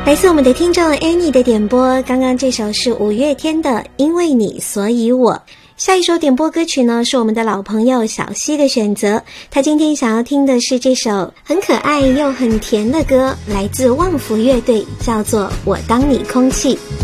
来自我们的听众 Annie 的点播，刚刚这首是五月天的《因为你所以我》。下一首点播歌曲呢，是我们的老朋友小溪的选择，他今天想要听的是这首很可爱又很甜的歌，来自旺福乐队，叫做《我当你空气》。